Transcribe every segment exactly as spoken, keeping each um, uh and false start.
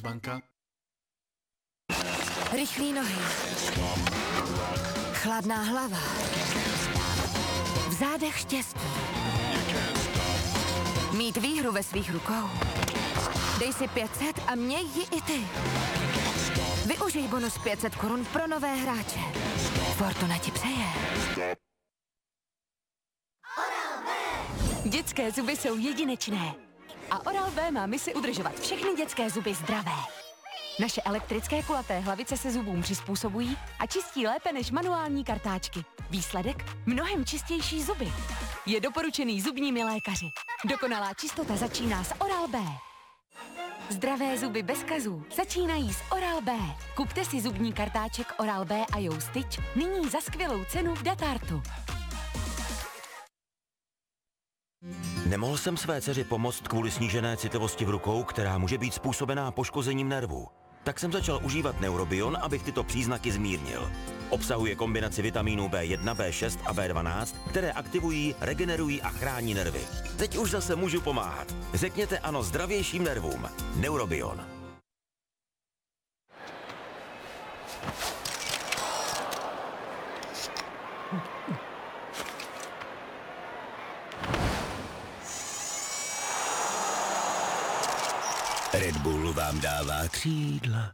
banka. Rychlý nohy. Chladná hlava. V zádech štěstí. Mít výhru ve svých rukou. Dej si pět set a měj ji i ty. Využij bonus pět set korun pro nové hráče. Fortuna ti přeje. Dětské zuby jsou jedinečné. A Oral-B má misi udržovat všechny dětské zuby zdravé. Naše elektrické kulaté hlavice se zubům přizpůsobují a čistí lépe než manuální kartáčky. Výsledek? Mnohem čistější zuby. Je doporučený zubními lékaři. Dokonalá čistota začíná s Oral-B. Zdravé zuby bez kazů začínají s Oral-B. Kupte si zubní kartáček Oral-B a You Stitch nyní za skvělou cenu v Datartu. Nemohl jsem své dceři pomoct kvůli snížené citlivosti v rukou, která může být způsobená poškozením nervů. Tak jsem začal užívat Neurobion, abych tyto příznaky zmírnil. Obsahuje kombinaci vitamínů B jedna, B šest a B dvanáct, které aktivují, regenerují a chrání nervy. Teď už zase můžu pomáhat. Řekněte ano zdravějším nervům. Neurobion. Red Bull vám dává křídla.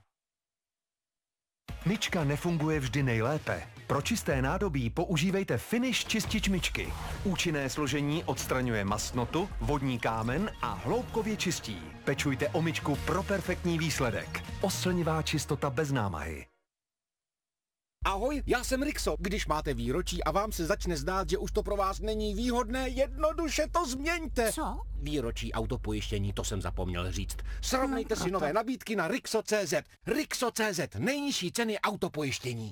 Myčka nefunguje vždy nejlépe. Pro čisté nádobí používejte Finish čistič myčky. Účinné složení odstraňuje mastnotu, vodní kámen a hloubkově čistí. Pečujte o myčku pro perfektní výsledek. Oslnivá čistota bez námahy. Ahoj, já jsem Rixo. Když máte výročí a vám se začne zdát, že už to pro vás není výhodné, jednoduše to změňte. Co? Výročí autopojištění, to jsem zapomněl říct. Srovnejte si nové nabídky na Rixo tečka cé zet. Rixo tečka cé zet, nejnižší ceny autopojištění.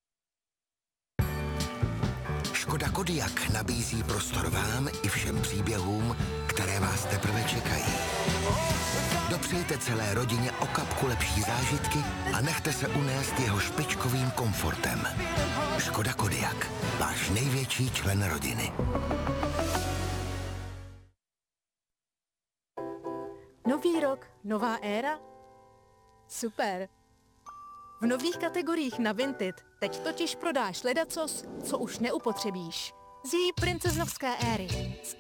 Škoda Kodiaq nabízí prostor vám i všem příběhům, které vás teprve čekají. Dopřejte celé rodině o kapku lepší zážitky a nechte se unést jeho špičkovým komfortem. Škoda Kodiaq, váš největší člen rodiny. Nový rok, nová éra? Super. V nových kategoriích na Vinted teď totiž prodáš ledacos, co už neupotřebíš. Z její princeznovské éry. S